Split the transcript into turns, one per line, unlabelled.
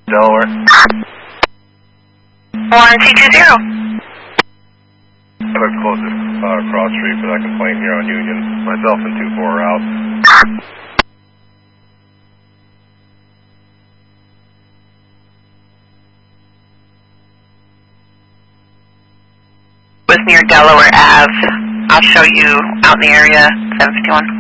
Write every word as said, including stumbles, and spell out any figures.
Delaware.
one C two zero.
I have a closest uh, cross street for that complaint here on Union. Myself and two four are out.
Was near Delaware Ave. I'll show you out in the area, seven fifty-one.